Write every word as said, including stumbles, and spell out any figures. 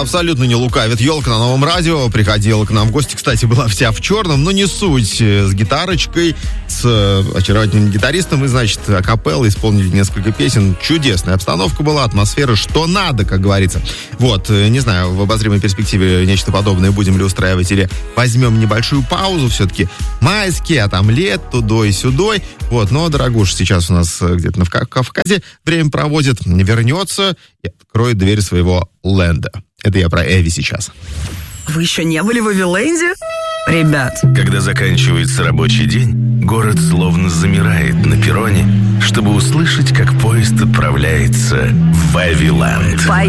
абсолютно не лукавит. Елка на Новом радио приходила к нам в гости. Кстати, была вся в черном, но не суть. С гитарочкой, с очаровательным гитаристом. И, значит, акапелла исполнили несколько песен. Чудесная обстановка была, атмосфера, что надо, как говорится. Вот, не знаю, в обозримой перспективе нечто подобное будем ли устраивать, или возьмем небольшую паузу. Все-таки майские, а там лет, тудой и сюдой. Вот, но дорогуша сейчас у нас где-то на Кавказе время проводит, вернется и откроет дверь своего ленда. Это я про Эви сейчас. Вы еще не были в Эвиленде? Ребят. Когда заканчивается рабочий день, город словно замирает на перроне, чтобы услышать, как поезд отправляется в Эвиленд.